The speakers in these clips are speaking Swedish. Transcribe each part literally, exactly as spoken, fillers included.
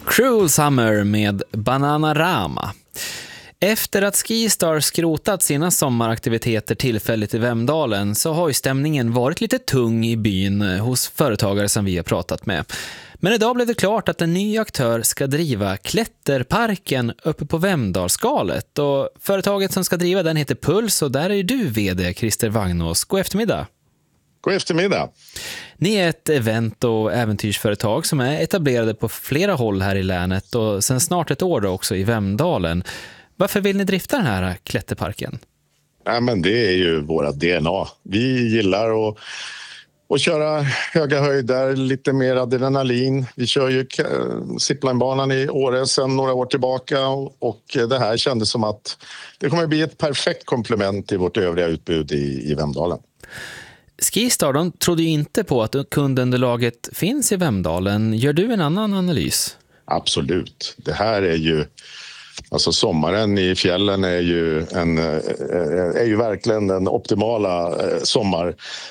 Cruel Summer med Bananarama. Efter att Skistar skrotat sina sommaraktiviteter tillfälligt i Vemdalen så har ju stämningen varit lite tung i byn hos företagare som vi har pratat med. Men idag blev det klart att en ny aktör ska driva klätterparken uppe på Vemdalsskalet. Och företaget som ska driva den heter Puls och där är du vd, Christer Wagnås. God eftermiddag. God eftermiddag. Ni är ett event- och äventyrsföretag som är etablerade på flera håll här i länet och sen snart ett år då också i Vemdalen. Varför vill ni drifta den här klätterparken? Ja, men det är ju våra D N A. Vi gillar att, att köra höga höjder, lite mer adrenalin. Vi kör ju ziplinebanan i Åre sedan några år tillbaka och det här kändes som att det kommer bli ett perfekt komplement till vårt övriga utbud i, i Vemdalen. Skistar, de trodde ju inte på att kundunderlaget finns i Vemdalen. Gör du en annan analys? Absolut. Det här är ju... Alltså sommaren i fjällen är ju, en, är ju verkligen den optimala sommar,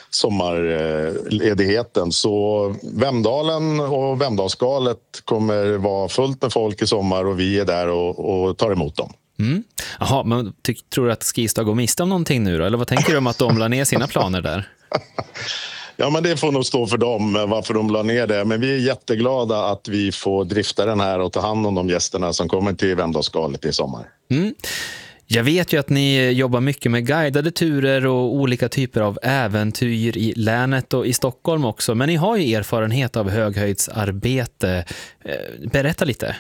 sommarledigheten. Så Vemdalen och Vemdalsskalet kommer vara fullt med folk i sommar och vi är där och, och tar emot dem. Mm. Jaha, men ty- tror du att Skistar går miste om någonting nu då? Eller vad tänker du om att de la ner sina planer där? Ja, men det får nog stå för dem varför de la ner det. Men vi är jätteglada att vi får drifta den här och ta hand om de gästerna som kommer till Vemdalsskalet i sommar. Mm. Jag vet ju att ni jobbar mycket med guidade turer och olika typer av äventyr i länet och i Stockholm också. Men ni har ju erfarenhet av höghöjdsarbete. Berätta lite.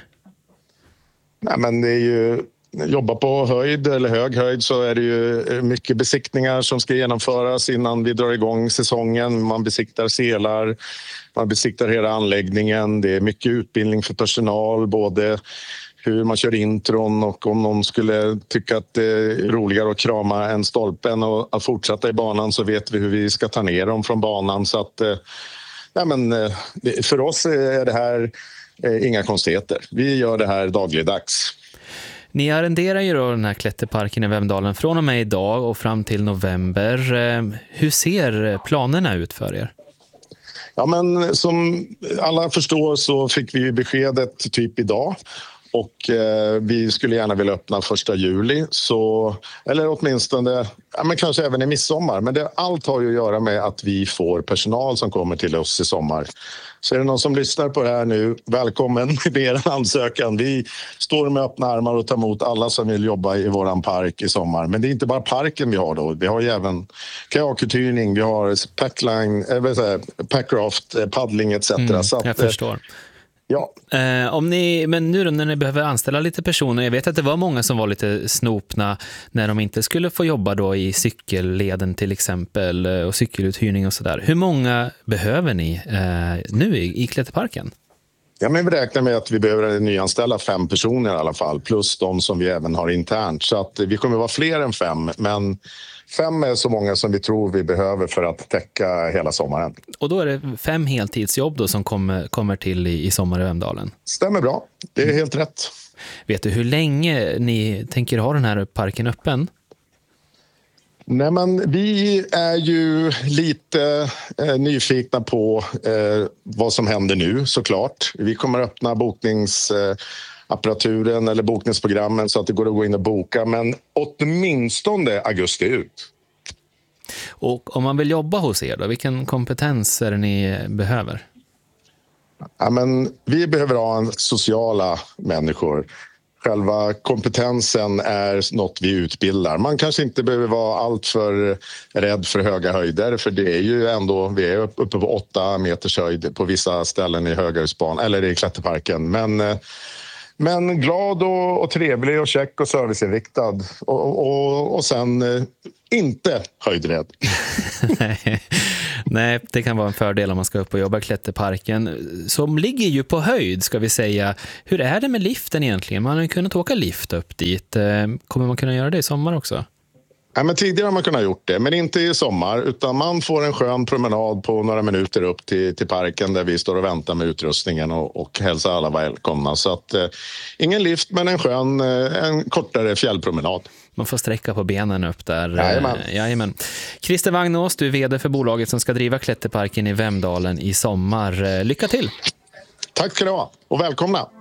Nej, men det är ju... Jobba på höjd eller hög höjd så är det ju mycket besiktningar som ska genomföras innan vi drar igång säsongen. Man besiktar selar, man besiktar hela anläggningen. Det är mycket utbildning för personal, både hur man kör intron och om någon skulle tycka att det är roligare att krama en stolpen och att fortsätta i banan så vet vi hur vi ska ta ner dem från banan. Så att, ja, men, för oss är det här inga konstigheter. Vi gör det här dagligdags. Ni arrenderar ju då den här klätterparken i Vemdalen från och med idag och fram till november. Hur ser planerna ut för er? Ja, men som alla förstår så fick vi beskedet typ idag. Och eh, vi skulle gärna vilja öppna första juli. Så, eller åtminstone, ja, men kanske även i midsommar. Men det, allt har ju att göra med att vi får personal som kommer till oss i sommar. Så är det någon som lyssnar på det här nu, välkommen med er ansökan. Vi står med öppna armar och tar emot alla som vill jobba i våran park i sommar. Men det är inte bara parken vi har då. Vi har ju även kajakuthyrning, vi har packline, äh, packraft, paddling et cetera. Mm, så att, jag förstår. Ja. Eh, om ni, men nu då, när ni behöver anställa lite personer, jag vet att det var många som var lite snopna när de inte skulle få jobba då i cykelleden till exempel och cykeluthyrning och sådär. Hur många behöver ni eh, nu i, i klätterparken? Ja, men vi räknar med att vi behöver nyanställa fem personer i alla fall, plus de som vi även har internt. Så att vi kommer vara fler än fem, men fem är så många som vi tror vi behöver för att täcka hela sommaren. Och då är det fem heltidsjobb då som kommer, kommer till i, i sommar i Vemdalen? Stämmer bra, det är helt rätt. Vet du hur länge ni tänker ha den här parken öppen? Nej, men vi är ju lite eh, nyfikna på eh, vad som händer nu såklart. Vi kommer öppna bokningsapparaturen eh, eller bokningsprogrammen så att det går att gå in och boka, men åtminstone augusti ut. Och om man vill jobba hos er då, vilken kompetens är det ni behöver? Ja, men vi behöver ha en sociala människor. Själva kompetensen är något vi utbildar. Man kanske inte behöver vara allt för rädd för höga höjder, för det är ju ändå, vi är uppe på åtta meters höjd på vissa ställen i höghöjdsbanan eller i klätterparken. Men, men glad och, och trevlig och check och serviceinriktad och, och, och sen inte höjdrädd. Nej, det kan vara en fördel om man ska upp och jobba i klätterparken som ligger ju på höjd, ska vi säga. Hur är det med liften egentligen? Man har ju kunnat åka lift upp dit. Kommer man kunna göra det i sommar också? Ja, men tidigare har man kunnat gjort det, men inte i sommar, utan man får en skön promenad på några minuter upp till, till parken där vi står och väntar med utrustningen och, och hälsar alla välkomna. Så att, eh, ingen lift, men en skön, eh, en kortare fjällpromenad. Man får sträcka på benen upp där. Jajamän. Jajamän. Christer Wagnås, du är vd för bolaget som ska driva klätterparken i Vemdalen i sommar. Lycka till! Tack ska du ha och välkomna!